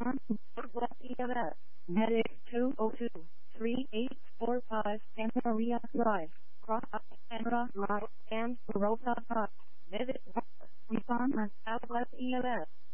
on Northwest EMS, Medic 202-3845 Santa Maria Drive, Cross Santa Drive, and Rosa Park. Medic 1, respond on Southwest EMS.